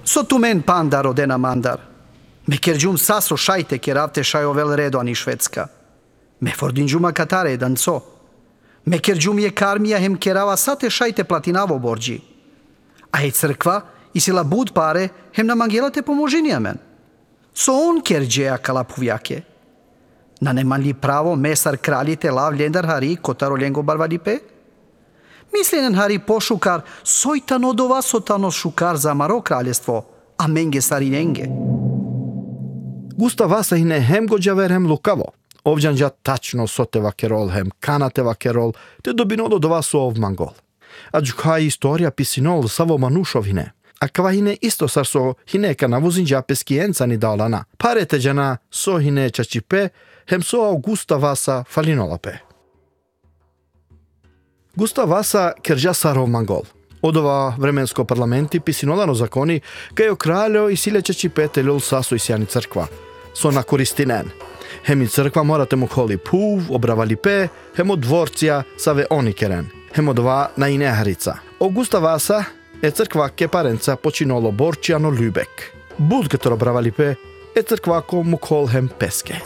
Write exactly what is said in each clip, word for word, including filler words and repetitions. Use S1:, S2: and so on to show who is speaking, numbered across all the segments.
S1: Sotumen pandar odena mandar. Me kergjum saso shajte keravte shajovel redo ani Švedska. Me fordingjuma katare danco. Me kergjum je karmija hem kerava sate shajte platinavo borđi. A je crkva i sila bud pare hem namangelate pomožinjamen. So on kerđeja kalapuvjake. Na nemanli pravo mesar kraljite lav ljendar hari kotaro ljengo barvadipe? Mislenen hari pošukar sojtano do vasotano šukar za Maro kraljestvo, a menge sarinenge.
S2: Gustav Vasa hine hem gođaver hem lukavo. Ovđanđa tačno soteva kerol hem kanateva kerol, te dobinodo do vasu ov mangol. A džukha historia pisinol savo manušov hine. A kva hine isto sar so hine ka navuzinđa peskijenca ni dalana. Parete džana so hine čačipe, hem so Augusta Vasa falinolape. Gustav Vasa kerđa sarov mangol. Odova vremensko parlamenti pisinolano zakoni kajo kraljo i sile čačipe teljol sasu i sjani crkva. So na koristinen. Hem i crkva morate mu holi puv, obravali pe, hem od dvorcija save onikeren. Hem od dva na ineharica. Augusta Vasa e crkva ke parenca počinolo borčiano Lübeck. Bud katero obravali pe e crkva ko mu hol hem peske.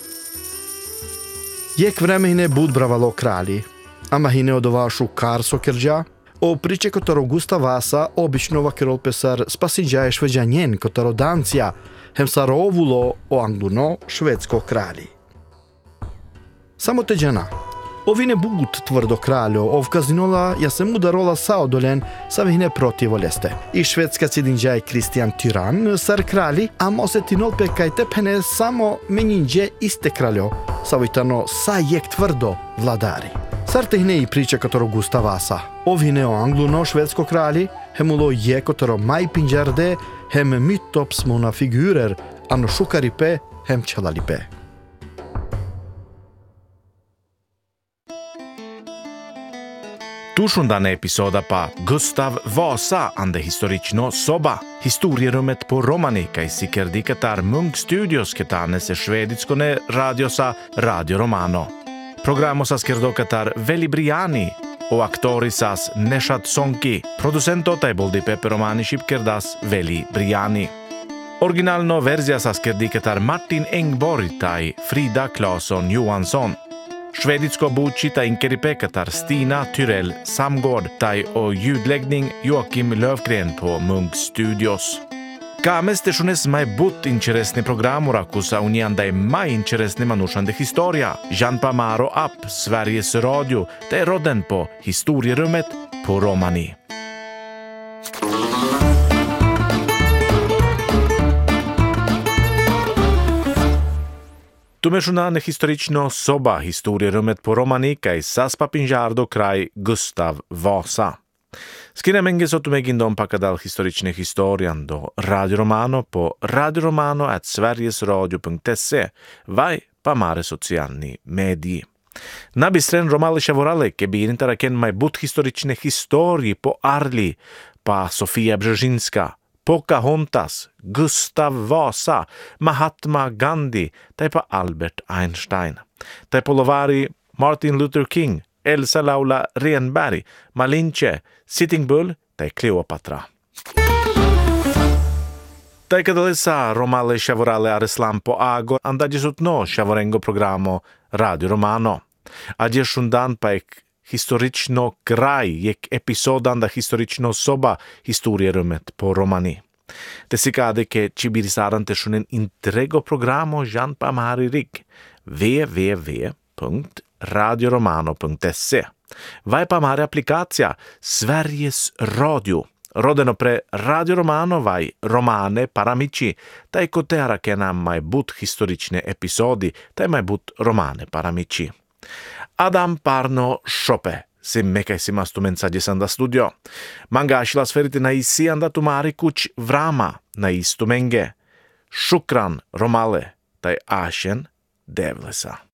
S2: Jek vreme hine bud bravalo kralji, ama hine odova šukar so kerđa, o priče kotaro Gustav Vasa obično vakerol pesar spasinđa je šveđanjen kotaro dancija, hem sarovulo o angluno švedsko kralji. Samo te džana, ovine bud tvrdo kraljo, ov kazninola ja se mu darola saodolen sa vihne protivoleste. I švedska cidinđa je Kristijan Tyran, sar kralji, am osetinol pekaj tepene samo meninđe iste kraljo, savojtano sa jek tvrdo vladari. Sar tehne i priča kotaro Gustav Vasa. Ovine o angluno švedsko kralji, hemulo je kotaro maj pinđarde, hem mytopsmona figurer, ano šukaripe, hem čelalipe.
S3: Tušundane episoda pa Gustav Vasa ande historično soba. Historierummet på Romani kaj sikerdi katar Munk Studios ketane se švedickone radiosa Radio Romano. Programosa skerdo katar Veli Briani o aktorisas Neshat Sonki. Producento taj boldi Pepe Romani šipkerdas Veli Briani. Originalno verzia sa skerdi katar Martin Engborg taj Frida Claesson Johansson. Švedicko budskita inkeripe katar Stina Tyrell Samgård taj o ljudläggning Joakim Lövgren på Munk Studios. Kameste šunes maj but interesni programura kusa unianda je maj interesni manušande historia. Jan Pamaro app Sveriges Radio te rodden på Historierummet på Romani. Tumešunane historično soba Historierummet på Romani kaj saspa pinžardo kraj Gustav Vasa. Skine menge so tumegindom pakadal historične historian do Radio Romano po radioromano at sverigesradio punkt se vaj pa mare socijalni mediji. Nabistren romale šavorale ke bi interaken maj but historične historiji po Arli, pa Sofia Brzezinska, Pocahontas, Gustav Vasa, Mahatma Gandhi, taj pa Albert Einstein. Taj po lovari Martin Luther King, Elsa Laula Renberg, Malinche, Sitting Bull, taj Kleopatra. Taj kada sa romale šavorale areslam po ago, andadje sutno šavorengo programo Radio Romano. Adje šundan pa ek historično kraj, jek episodan da historično soba Historierummet på Romani. Te si kade ke čibirisaran te šunen intrego programo Jan Pamari rig w w w punkt radioromano punkt se. Vaj Pamari aplikacija Sveriges Radio. Rodeno pre Radio Romano vaj romane paramici, taj kotera ke nam maj but historične episodi, taj maj but romane paramici. Adam Parno Šope, se mekaj si mastu mensadje sanda studio. Manga ashila sferite na isi anda tumari kuć vrama na istu menge. Šukran romale, taj ašen devlesa.